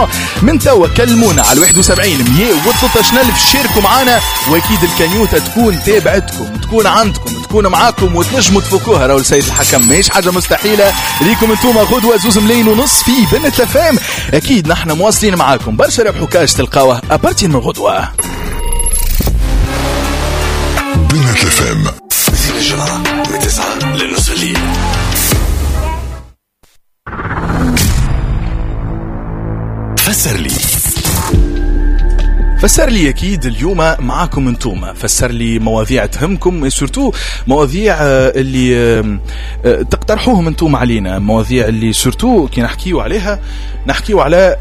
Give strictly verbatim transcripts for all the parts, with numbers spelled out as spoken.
من توا كلمونا على واحد وسبعين مية وثلاثة عشر ألف، شاركوا معنا، واكيد الكنيوته تكون تابعتكم، تكون عندكم، تكون معاكم وتنجموا تفكوها. راهو السيد الحكم ماهيش حاجه مستحيله ليكم انتم. غدوه زوز ملايين ونص في بنت لفام، اكيد نحن مواصلين معاكم. برشا ربحوا كاش تلقاوه ابارتي من غدوه. بنت لفام في الجمعه من تسعة لنصف الليل. فسر لي فسر لي اكيد اليوم معاكم انتوما. فسر لي مواضيع تهمكم، سورتو مواضيع اللي تقترحوهم انتوما علينا، مواضيع اللي سورتو كي نحكيو عليها نحكيو على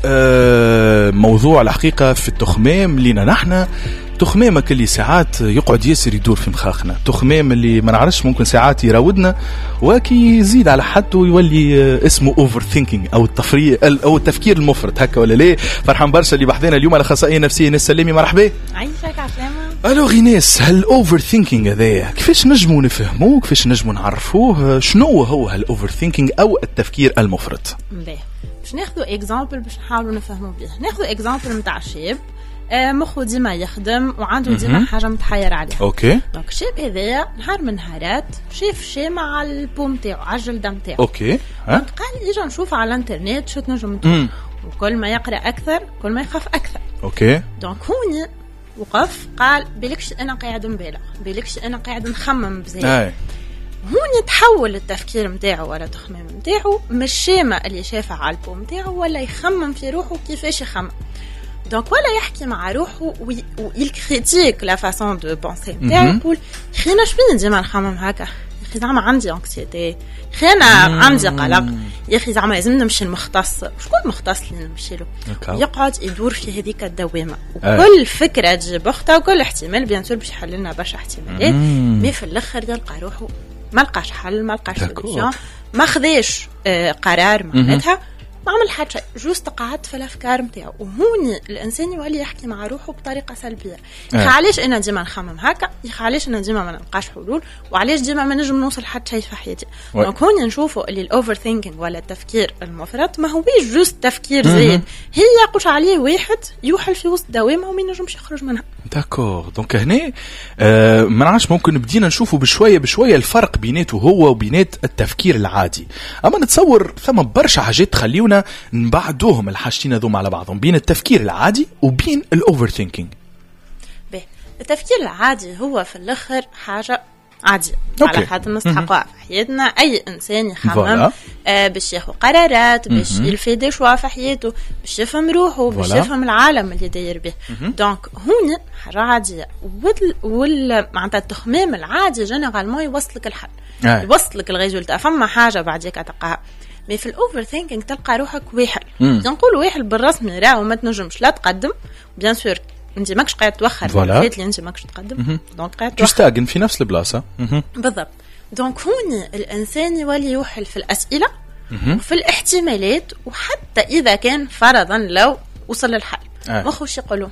موضوع الحقيقه في التخمام لينا نحن. تخمامك اللي ساعات يقعد ياسر يدور في مخاخنا، تخمام اللي ما نعرفش ممكن ساعات يراودنا وكي يزيد على حد ويولي اسمه اوفر ثينكينج او التفريق او التفكير المفرط، هكا ولا لا؟ فرحان برشا اللي بحذانا اليوم على اخصائيه نفسيه ناس سلامي، مرحبا. عايشك عسلامه. الو غيناس، هالاوفر ثينكينج هذايا كيفاش نجموا نفهموه، كيفاش نجموا نعرفوه، شنو هو هالاوفر ثينكينج او التفكير المفرط؟ باهي باش ناخذوا اكزامبل باش نحاولوا نفهموا بيه. ناخذوا اكزامبل نتاع شاب مخو ديما يخدم وعنده ديما حاجه متحير عليها. اوكي. دونك الشاب هذايا نهار من نهارات شاف شيمه على البوم تاعو، على الجلده نتاعو. اوكي. ها؟ قال يجي نشوف على الانترنت شو تنجم تقول، وكل ما يقرا اكثر كل ما يخاف اكثر. اوكي. دونك هوني وقف قال بلكش انا قاعد نبالغ، بلكش انا قاعد نخمم بزاف. هون تحول التفكير متاعو ولا التخمام متاعو من الشيمه اللي شافها على البوم متاعو ولا يخمم في روحه كيفاش يخمم. دونك ولا يحكي مع روحه ويلكريتيك لا فاسون دو بونسي نتاعو، يقول خي انا شبين ديما نخمم هكا، يا اخي زعما عندي انكسيتي، خي انا عندي قلق، يا اخي زعما لازم نمشي المختص، شكون المختص اللي نمشي له؟ يقعد يدور في هذيك الدوامه، وكل فكره تجي بختها وكل احتمال بيان سور باش يحل لنا برشا احتمالات، مي في الاخر يلقى روحه ما لقاش حل، ما لقاش سوليوشن، ما خذاش آه قرار معناتها، ما عمل حتى شيء، جوست قعد في الافكار نتاعو. وهوني الانسان يولي يحكي مع روحه بطريقه سلبيه، يا علاش انا ديما نخمم هكا، يا علاش انا ديما ما نلقاش حلول، وعلاش ديما ما نجم نوصل حتى شيء في حياتي. دونك هوني نشوفوا اللي الاوفر ثينكينج ولا التفكير المفرط ما هوش جوست تفكير زايد، هي يقوش عليه واحد يوحل في وسط دوامه وما ينجمش يخرج منها. داكور. دونك هنا آه ما نعرفش ممكن بدينا نشوفوا بشويه بشويه الفرق بيناته هو وبينات التفكير العادي. اما نتصور ثم برشا حاجات تخليونا نبعدوهم الحاجتين هذوما على بعضهم، بين التفكير العادي وبين الاوفر ثينكينج. باهي التفكير العادي هو في الاخر حاجه عادي على حد نستحقها في حياتنا. اي انسان يخمم آه باش ياخذ قرارات، باش يلفي دي شوا في حياته، باش يفهم روحه، باش يفهم العالم اللي داير به. دونك هنا حاجه عاديه، وال, وال... معناتها التخمام العادي جينيرالمون يوصلك الحل، آه. يوصلك الريزولتا. فما حاجه بعديك تلقاها، مي في الاوفر ثينكينج تلقى روحك واحد، نقول واحد بالرسمي راهو ما تنجمش لا تقدم، بيان سور انت ماكش قاعد توخر الحاجات اللي انت ماكش تقدم، دونك قاعد تستاجن في نفس البلاصه. بالضبط. دونك هون الانسان يولي يوحل في الاسئله وفي الاحتمالات، وحتى اذا كان فرضا لو وصل للحل آه. مخه واش يقولوا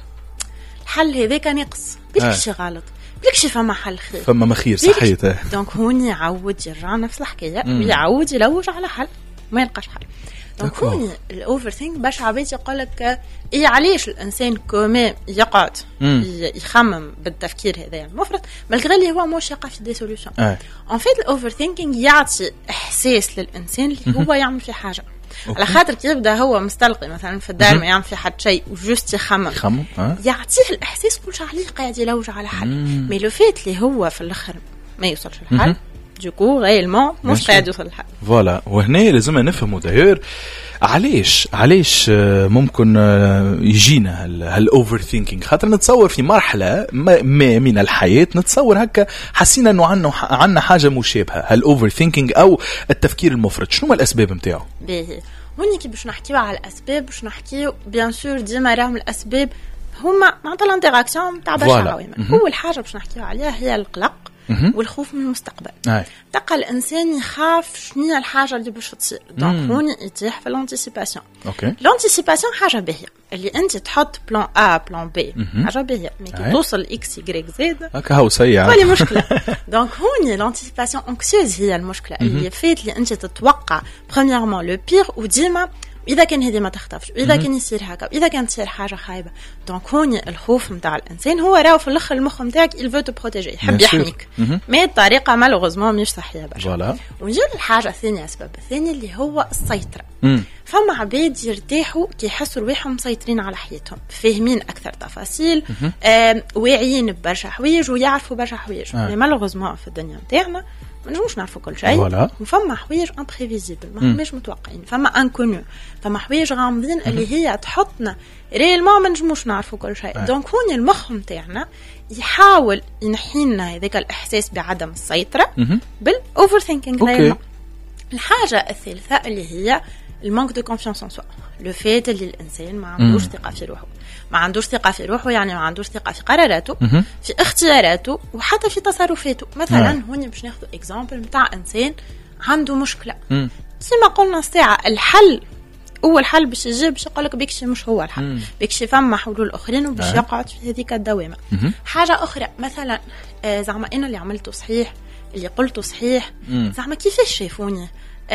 الحل هذاك ناقص، بلكش آه. غلط، بلكش فما حل خير، فما مخير صحيت. دونك هون يعود يرجع نفس الحكايه ويعود يلوج على حل ما يلقاش حل. دونك هون الاوفر ثينك باش عبيد يقول لك ايه علاش الانسان كومي يقعد يخمم بالتفكير هذا المفرط مالغري اللي هو موش يقع في دي سوليوشن. ان فيت الاوفر ثينكينج يعطي احساس للانسان اللي هو يعمل في حاجه، على خاطر كي يبدا هو مستلقي مثلا في الدار ما يعمل في حد شيء وجوست يخمم يخمم يعطيه الاحساس كل شيء عليه قاعد يلوج على حل، مي لو فيت اللي هو في الاخر ما يوصلش للحل دوكو غيلمون مش قاعد يوصل للحل. فوالا. وهنا لازم نفهموا داير علاش علاش ممكن يجينا هالاوفر ثينكينج، خاطر نتصور في مرحله ما من الحياه نتصور هكا حسينا انه عندنا عندنا حاجه مشابهه، هالاوفر ثينكينج او التفكير المفرط. شنو الاسباب نتاعو؟ باهي هوني كي باش نحكيو على الاسباب باش نحكيو بيان سور ديما راهم الاسباب هما معناتها الانتراكسيون تاع برشا عوامل. اول حاجه باش نحكيو عليها هي القلق والخوف من المستقبل. تلقى الانسان يخاف شنو هي الحاجه اللي باش تصير، دونك هون يتيح في الانتيسيباسيون. الانتيسيباسيون حاجه باهيه، اللي انت تحط بلان ا بلان بي حاجه باهيه، مي كي توصل اكس يغريك زد هكا هو سيء ولا مشكله. دونك هون الانتيسيباسيون انكسيوز هي المشكله، اللي فات اللي انت تتوقع بريميرمون لو بير وديما واذا كان هذه ما تختفش، واذا كان يصير هكا، واذا كانت تصير حاجه خايبه. دونك هون الخوف نتاع الانسان هو راهو في الاخر المخ نتاعك il veut te protéger، يحب يحميك، مي الطريقه مالوغوزمون مش صحيه برشا. ونجي للحاجه الثانيه، السبب الثاني اللي هو السيطره. مم. فما عباد يرتاحوا كي يحسوا روحهم مسيطرين على حياتهم، فاهمين اكثر تفاصيل، آه، واعيين ببرشا حوايج ويعرفوا برشا حوايج. مي مالوغوزمون في الدنيا نتاعنا ما نجموش نعرفوا كل شيء. وفما حوايج امبريفيزيبل ما هماش متوقعين، فما انكونو، فما حوايج غامضين اللي هي تحطنا ريالمون ما نجموش نعرفوا كل شيء. دونك هون المخ نتاعنا يحاول ينحي لنا هذاك الاحساس بعدم السيطره بالاوفر ثينكينغ. الحاجه الثالثه اللي هي المانك دو كونفيونس ان سوا، لو فات اللي الانسان ما عندوش ثقه في روحه. ما عندوش ثقه في روحه يعني ما عندوش ثقه في قراراته، في اختياراته، وحتى في تصرفاته. مثلا هوني باش ناخذ اكزامبل نتاع انسان عنده مشكله، كما قلنا ساعه الحل اول حل باش يجيب باش يقول لك بيكشي مش هو الحل، بيكشي فما حلول اخرين وباش يقعد في هذيك الدوامه. حاجه اخرى مثلا آه زعما انا اللي عملته صحيح، اللي قلته صحيح، زعما كيفاش شافوني،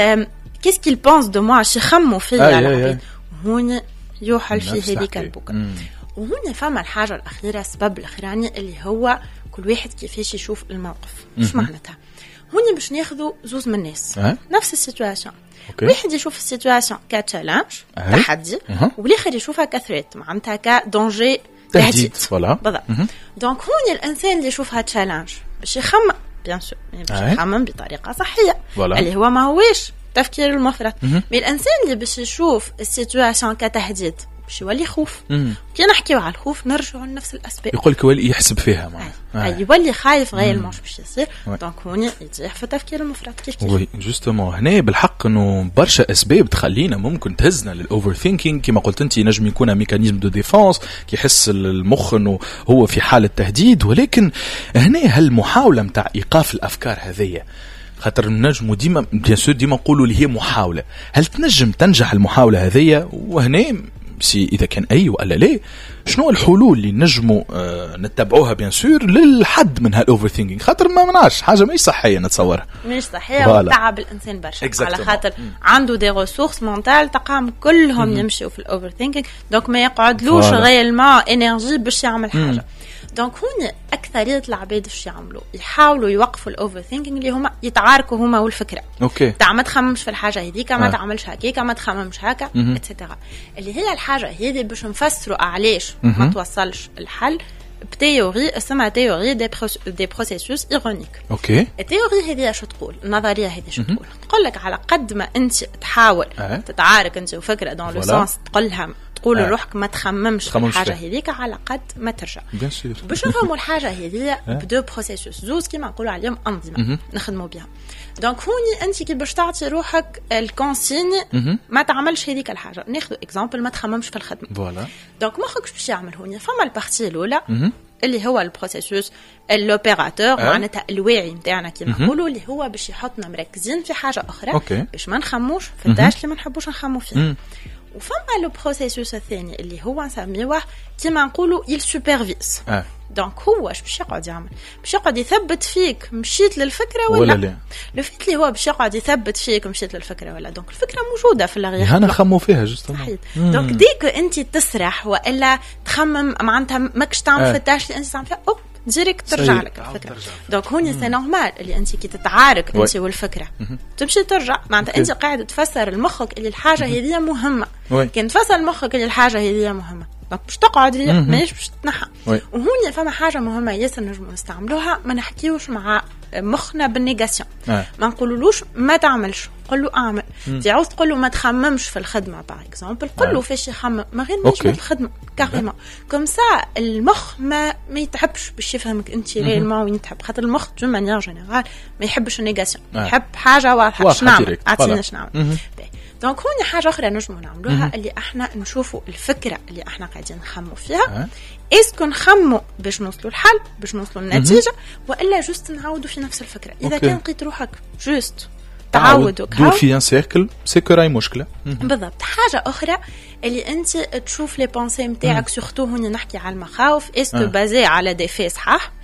كيس كيل بونس دو موا، شي خموا فيا العباد. هون يوحل في هذيك البكا. وهنا فما الحاجه الاخيره، السبب الاخراني اللي هو كل واحد كيفاش يشوف الموقف. مش معناتها هوني باش ناخذوا زوز من الناس أه؟ نفس السيتواسيون، واحد يشوف السيتواسيون كتشالنج أه؟ تحدي، أه؟ والاخر يشوفها كثريت معناتها كدونجي تهديد. بالضبط. دونك هوني الانسان اللي يشوفها تشالنج باش يخمم بيان سور، باش يخمم بطريقه صحيه فولا. اللي هو ما هوش تفكير المفرط. مي الانسان اللي باش يشوف السيتواسيون كتهديد باش يولي خوف. كي نحكيو على الخوف نرجعوا لنفس الاسباب، يقول لك يولي يحسب فيها معاه، اي يولي خايف غير مش باش يصير. دونك هوني يطيح في التفكير المفرط. كيف كيف وي جوستومون هنا بالحق انه برشا اسباب تخلينا ممكن تهزنا للاوفر ثينكينغ. كما قلت انت نجم يكون ميكانيزم دو ديفونس كي يحس المخ انه هو في حاله تهديد، ولكن هنا هالمحاوله نتاع ايقاف الافكار هذية، خاطر نجموا ديما بيان سور ديما نقولوا اللي هي محاوله، هل تنجم تنجح المحاوله هذية؟ وهنا سي اذا كان اي ولا لا، شنو الحلول اللي نجموا آه نتبعوها بيان سور للحد من هالاوفر ثينكينغ؟ خاطر ما منعش حاجه مش صحيه نتصورها، مش صحيه وتعب الانسان برشا على خاطر م. عنده دي ريسورس مونتال تقام كلهم م. يمشيوا في الاوفر ثينكينغ. دونك ما يقعدلوش غيالمون انرجي باش يعمل حاجه. م. دونك هون اكثريه العباد ايش يعملوا؟ يحاولوا يوقفوا الاوفر ثينكينغ اللي هما يتعاركوا هما والفكره. اوكي تاع ما تخممش في الحاجه هذيك، ما آه. تعملش هكاك، ما تخممش هكا اتسيتيرا. اللي هي الحاجه هذه باش نفسروا علاش ما توصلش الحل بتيوري اسمها تيوري دي بروس دي بروسيسوس ايرونيك. اوكي التيوري هذه شو تقول؟ النظريه هذه شو تقول؟ تقول لك على قد ما انت تحاول آه. تتعارك انت وفكره دون لو سونس تقولها تقول آه. لروحك ما تخممش في الحاجه هذيك، على قد ما ترجع. باش نفهموا الحاجه هذه بدو بروسيسوس زوز كيما نقولوا عليهم انظمه نخدموا بها. دونك هوني انت كي باش تعطي روحك الكونسيني ما تعملش هذيك الحاجه. ناخذ اكزامبل ما تخممش في الخدمه. فوالا دونك مخك باش يعمل هوني فما البارتي الاولى اللي هو البروسيسوس اللوبيراتور معناتها الواعي نتاعنا كيما نقولوا، اللي هو باش يحطنا مركزين في حاجه اخرى باش ما نخموش في الداش اللي ما نحبوش نخمو فيه. وفما لو بروسيسوس الثاني اللي هو نسميوه كيما نقولوا يل سوبرفيس. آه. دونك هو اش باش يقعد يعمل؟ باش يقعد يثبت فيك مشيت للفكره ولا, ولا لا. لو فيت اللي هو باش يقعد يثبت فيك مشيت للفكره ولا. دونك الفكره موجوده في الغير، انا نخمو فيها جوستومون. دونك ديك انت تسرح والا تخمم معناتها ماكش تعمل آه. في التاش اللي انت تعمل فيها اوب ديريكت ترجع لك الفكره. دونك هوني سي نورمال اللي انت كي تتعارك انت والفكره تمشي ترجع معناتها انت قاعد تفسر لمخك اللي الحاجه هذه مهمه. كان تفسر لمخك اللي الحاجه هذه مهمه دونك باش تقعد هي ماهيش باش تنحى. وهوني فما حاجه مهمه ياسر نجموا نستعملوها، ما نحكيوش مع مخنا بالنيغاسيون. آه. ما نقولولوش ما تعملش، قل له اعمل. تعاود تقول له ما تخممش في الخدمه باغ اكزومبل، قل له فاش يخمم ما غير مش في الخدمه كاريمون كوم سا المخ ما ما يتعبش باش يفهمك انت ريالمون وين تحب، خاطر المخ دو مانيير جينيرال ما يحبش النيغاسيون. آه. يحب حاجه واضحه شنو نعمل اعطينا شنو نعمل. دونك هون حاجه اخرى نجموا نعملوها اللي احنا نشوفوا الفكره اللي احنا قاعدين نخموا فيها. أه؟ اسكو نخموا باش نوصلوا الحل باش نوصلوا النتيجه والا جوست نعاودوا في نفس الفكره. اذا أوكي. كان لقيت روحك جوست تعاودوا دو في ان سيركل سيكو راي مشكله. بالضبط. حاجه اخرى اللي انت تشوف لي بونسي نتاعك سورتو هوني نحكي على المخاوف اسكو أه. بازي على دي في صحاح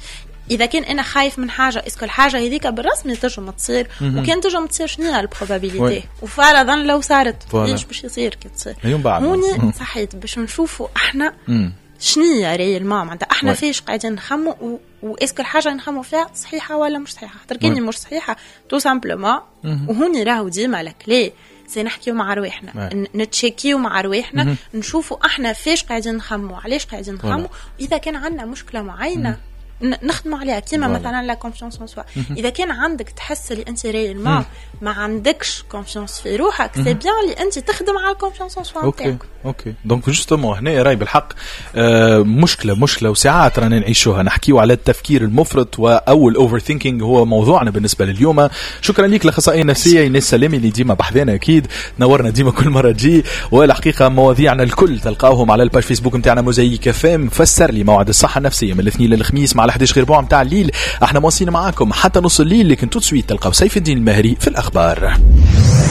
اذا كان انا خايف من حاجه اسكو الحاجه هذيك بالرسمي تنجم تصير وكان تنجم تصير شنو هي البروبابيليتي وفرضا لو صارت ايش باش يصير كي تصير هوني صحيت باش نشوفوا احنا شنية ريال ما معناتها احنا فيش قاعدين نخمو و... واسكو الحاجه نخمو فيها صحيحه ولا مش صحيحه خاطر كاني مش صحيحه تو سامبلومون وهوني راهو ديما لكلي سي نحكيو مع رواحنا نتشيكيو مع رواحنا نشوفوا احنا فيش قاعدين نخمو علاش قاعدين نخمو اذا كان عندنا مشكله معينه نخدموا عليها كيما مثلا لا كونفيونس ان سوا اذا كان عندك تحس اللي انت ريال ما ما عندكش كونفيونس في روحك سي بيان اللي انت تخدم على الكونفيونس ان سوا اوكي اوكي دونك جوستومون هنا راي بالحق آه مشكله مشكله وساعات رانا نعيشوها نحكيو على التفكير المفرط او الاوفر ثينكينج هو موضوعنا بالنسبه لليوم. شكرا لك الاخصائيه النفسيه ايناس سلامي اللي ديما بحذانا اكيد نورنا ديما كل مره تجي والحقيقه مواضيعنا الكل تلقاوهم على الباج فيسبوك نتاعنا موزايك اف ام. فسر لي موعد الصحه النفسيه من الاثنين للخميس مع احد عشر غير ربع متاع الليل احنا مواصلين معاكم حتى نص الليل لكن تو سويت تلقاو سيف الدين المهري في الاخبار.